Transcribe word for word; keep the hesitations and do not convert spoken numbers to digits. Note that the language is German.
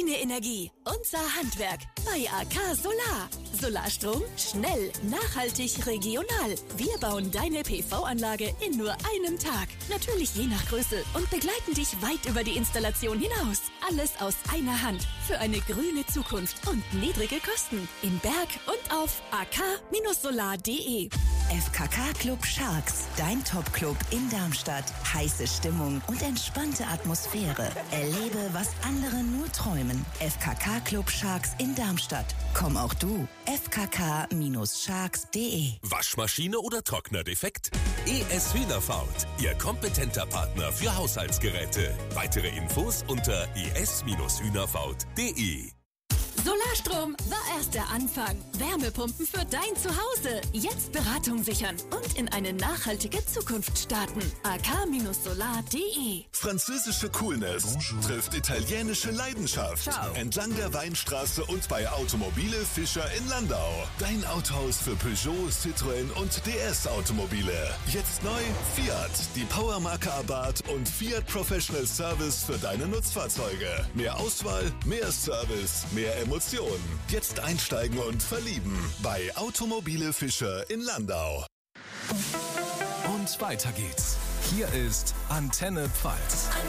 Deine Energie, unser Handwerk bei A K Solar. Solarstrom, schnell, nachhaltig, regional. Wir bauen deine P V-Anlage in nur einem Tag. Natürlich je nach Größe und begleiten dich weit über die Installation hinaus. Alles aus einer Hand für eine grüne Zukunft und niedrige Kosten. In Berg und auf a k solar punkt de. F K K Club Sharks, dein Top-Club in Darmstadt. Heiße Stimmung und entspannte Atmosphäre. Erlebe, was andere nur träumen. F K K Club Sharks in Darmstadt. Komm auch du. f k k sharks punkt de. Waschmaschine oder Trockner defekt? E S Hühnerfaut, Ihr kompetenter Partner für Haushaltsgeräte. Weitere Infos unter e s hühnerfaut punkt de. Solarstrom war erst der Anfang. Wärmepumpen für dein Zuhause. Jetzt Beratung sichern und in eine nachhaltige Zukunft starten. a k solar punkt de. Französische Coolness Bonjour. trifft italienische Leidenschaft. Ciao. Entlang der Weinstraße und bei Automobile Fischer in Landau. Dein Autohaus für Peugeot, Citroën und D S-Automobile. Jetzt neu Fiat, die Powermarke Abarth und Fiat Professional Service für deine Nutzfahrzeuge. Mehr Auswahl, mehr Service, mehr Emotionen. Jetzt einsteigen und verlieben bei Automobile Fischer in Landau. Und weiter geht's. Hier ist Antenne Pfalz.